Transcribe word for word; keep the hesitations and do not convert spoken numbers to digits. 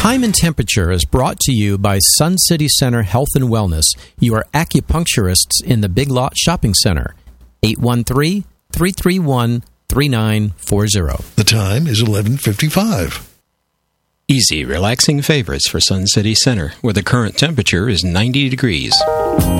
Time and Temperature is brought to you by Sun City Center Health and Wellness, your acupuncturists in the Big Lot Shopping Center. eight one three, three three one, three nine four zero. The time is eleven fifty-five. Easy, relaxing favorites for Sun City Center, where the current temperature is ninety degrees.